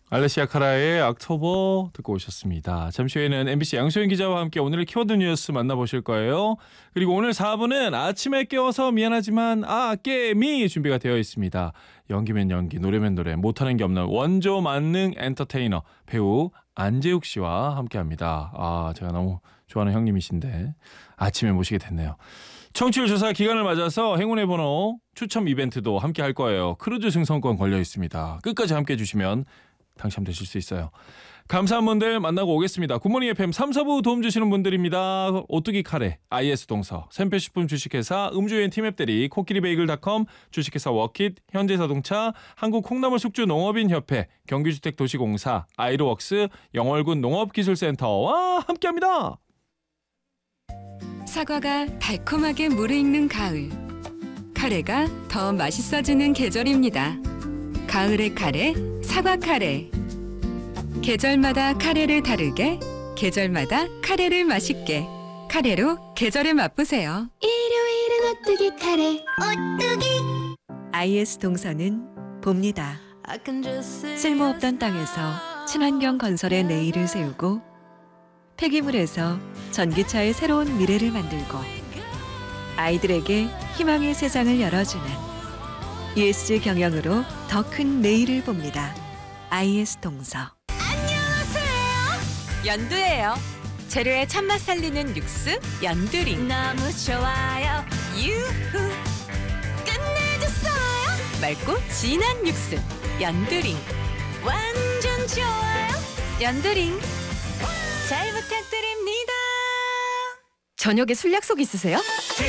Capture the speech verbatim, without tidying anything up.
알레시아 카라의 옥토버 듣고 오셨습니다. 잠시 후에는 엠비씨 양소영 기자와 함께 오늘의 키워드 뉴스 만나보실 거예요. 그리고 오늘 사 부는 아침에 깨워서 미안하지만 아 깨미 준비가 되어 있습니다. 연기면 연기, 노래면 노래, 못하는 게 없는 원조 만능 엔터테이너 배우 안재욱 씨와 함께합니다. 아 제가 너무 좋아하는 형님이신데 아침에 모시게 됐네요. 청취율 조사 기간을 맞아서 행운의 번호 추첨 이벤트도 함께 할 거예요. 크루즈 승선권 걸려 있습니다. 끝까지 함께 해주시면 당첨되실 수 있어요. 감사한 분들 만나고 오겠습니다. 굿모닝 에프엠 삼, 사 부 도움 주시는 분들입니다. 오뚜기 카레, 아이에스 동서, 샘표식품 주식회사, 음주유엔 티맵대리, 코끼리 베이글닷컴, 주식회사 워킷, 현대자동차, 한국콩나물 숙주 농업인협회, 경기주택도시공사, 아이로웍스, 영월군 농업기술센터와 함께합니다. 사과가 달콤하게 무르익는 가을. 카레가 더 맛있어지는 계절입니다. 가을의 카레, 사과 카레. 계절마다 카레를 다르게, 계절마다 카레를 맛있게. 카레로 계절을 맛보세요. 일요일은 오뚜기 카레. 오뚜기. 아이에스 동서는 봅니다. 쓸모없던 땅에서 친환경 건설의 내일을 세우고 폐기물에서 전기차의 새로운 미래를 만들고 아이들에게 희망의 세상을 열어주는 이에스지 경영으로 더 큰 내일을 봅니다. 아이에스 동서. 안녕하세요. 연두예요. 재료의 참맛 살리는 육수 연두링. 너무 좋아요. 유후. 끝내줬어요. 맑고 진한 육수 연두링. 완전 좋아요. 연두링. 잘 부탁드립니다. 저녁에 술 약속 있으세요?